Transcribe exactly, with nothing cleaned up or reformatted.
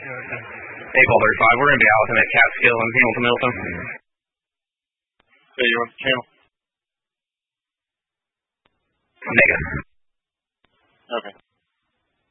April thirty-five, we're going to be out at Catskill and Hamilton Milton. So you want the channel? Negative. Okay.